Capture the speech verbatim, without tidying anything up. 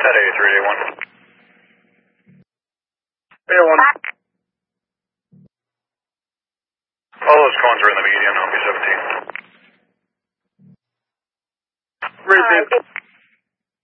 at A three, A one. A one. All those cones are in the median, O P seventeen. Received.